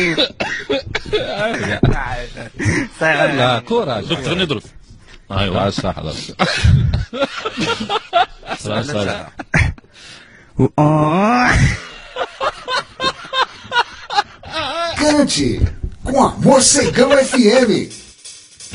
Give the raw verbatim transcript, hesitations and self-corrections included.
لا كورة دكتور ندرس. ايوه خلاص خلاص. Cante com Amor Cegão F M.